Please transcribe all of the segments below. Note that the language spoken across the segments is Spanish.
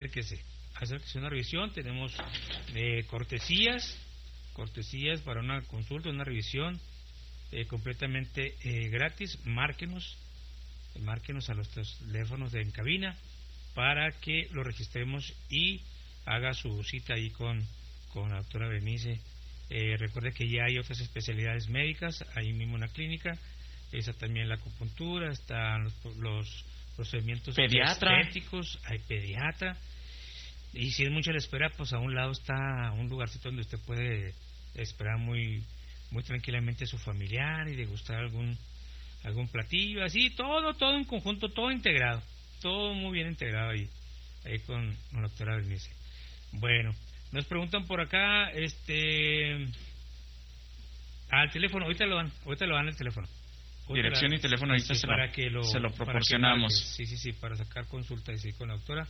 acérquese a una revisión. Tenemos cortesías para una consulta, una revisión completamente gratis. Márquenos a los teléfonos de en cabina para que lo registremos y haga su cita ahí con la doctora Berenice. Recuerde que ya hay otras especialidades médicas ahí mismo en la clínica. Está también la acupuntura, están los procedimientos estéticos, hay pediatra. Y si es mucha la espera, pues a un lado está un lugarcito donde usted puede esperar muy tranquilamente a su familiar y degustar algún platillo, así, todo en conjunto, todo integrado, todo muy bien integrado ahí con la doctora Berenice. Bueno, nos preguntan por acá, al teléfono, ahorita lo dan el teléfono. Dirección y teléfono, ahorita se lo proporcionamos. Sí, para sacar consulta y con la doctora,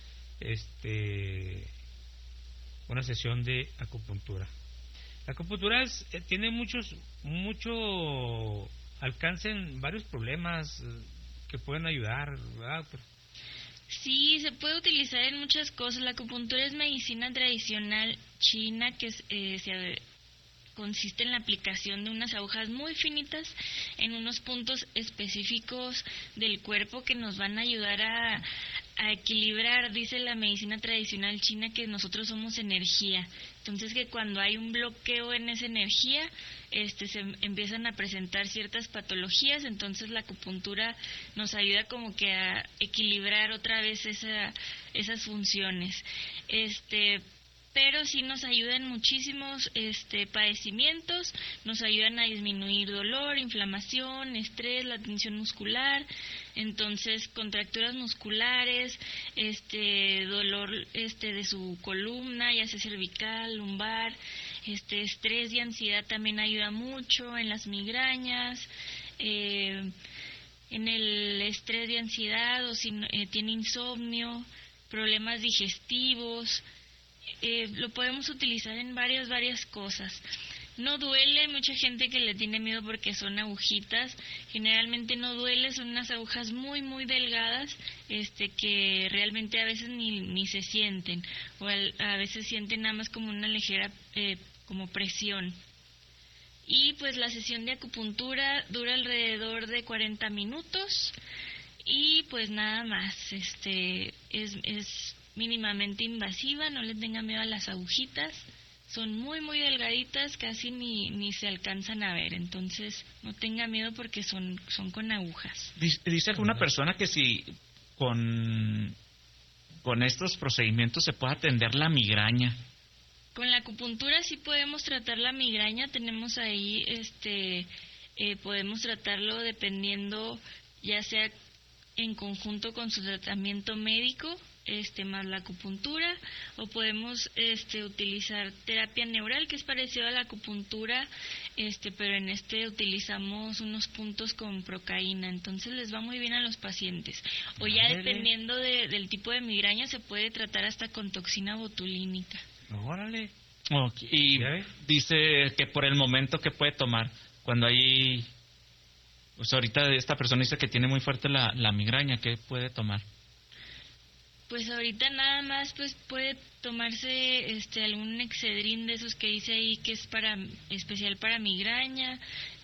una sesión de acupuntura. La acupuntura tiene mucho alcance en varios problemas que pueden ayudar, ¿verdad? Sí, se puede utilizar en muchas cosas. La acupuntura es medicina tradicional china que consiste en la aplicación de unas agujas muy finitas en unos puntos específicos del cuerpo que nos van a ayudar a equilibrar. Dice la medicina tradicional china que nosotros somos energía, entonces que cuando hay un bloqueo en esa energía se empiezan a presentar ciertas patologías. Entonces la acupuntura nos ayuda como que a equilibrar otra vez esas funciones. Pero sí nos ayudan muchísimos padecimientos, nos ayudan a disminuir dolor, inflamación, estrés, la tensión muscular, entonces contracturas musculares, dolor de su columna, ya sea cervical, lumbar, estrés y ansiedad también ayuda mucho en las migrañas, en el estrés y ansiedad, o si tiene insomnio, problemas digestivos. Lo podemos utilizar en varias cosas. No duele, mucha gente que le tiene miedo porque son agujitas, generalmente no duele, son unas agujas muy delgadas, que realmente a veces ni se sienten, o a veces sienten nada más como una ligera como presión. Y pues la sesión de acupuntura dura alrededor de 40 minutos y pues nada más, es mínimamente invasiva, no le tenga miedo a las agujitas, son muy delgaditas, casi ni se alcanzan a ver, entonces no tenga miedo porque son con agujas. Dice alguna persona que si con estos procedimientos se puede atender la migraña. Con la acupuntura sí podemos tratar la migraña, tenemos ahí, podemos tratarlo dependiendo, ya sea en conjunto con su tratamiento médico, más la acupuntura, o podemos utilizar terapia neural, que es parecido a la acupuntura, pero en utilizamos unos puntos con procaína, entonces les va muy bien a los pacientes. O ya dependiendo del tipo de migraña se puede tratar hasta con toxina botulínica. Órale. Okay. Y dice que por el momento que puede tomar cuando hay, pues ahorita esta persona dice que tiene muy fuerte la migraña, ¿qué puede tomar? Pues ahorita nada más pues puede tomarse algún Excedrin de esos que dice ahí que es especial para migraña,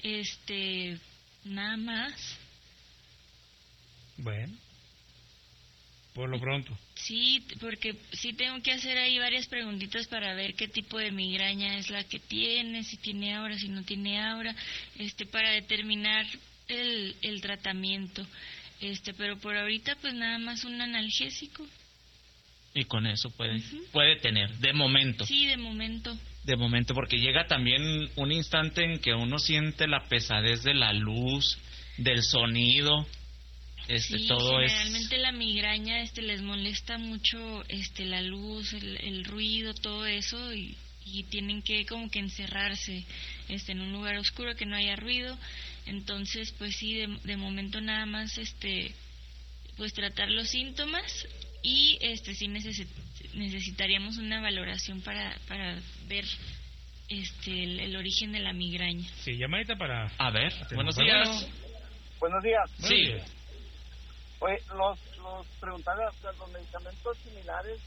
nada más. Bueno, por lo pronto. Sí, porque sí tengo que hacer ahí varias preguntitas para ver qué tipo de migraña es la que tiene, si tiene aura, si no tiene aura, para determinar el tratamiento. Pero por ahorita pues nada más un analgésico. Y con eso puede tener, de momento. Sí, de momento. De momento, porque llega también un instante en que uno siente la pesadez de la luz, del sonido, sí, todo generalmente la migraña les molesta mucho la luz, el ruido, todo eso, y tienen que como que encerrarse en un lugar oscuro que no haya ruido. Entonces pues sí, de momento nada más pues tratar los síntomas y sí necesitaríamos una valoración para ver el origen de la migraña. Sí, llamadita para... A ver, buenos días. Buenos días. Sí. Oye, los preguntaba, los medicamentos similares